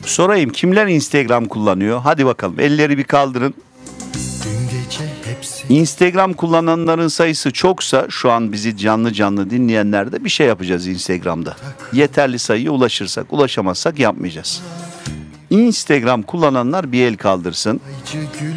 Sorayım, kimler Instagram kullanıyor? Hadi bakalım, elleri bir kaldırın. Instagram kullananların sayısı çoksa şu an bizi canlı canlı dinleyenlerde bir şey yapacağız Instagram'da. Yeterli sayıya ulaşırsak, ulaşamazsak yapmayacağız. Instagram kullananlar bir el kaldırsın.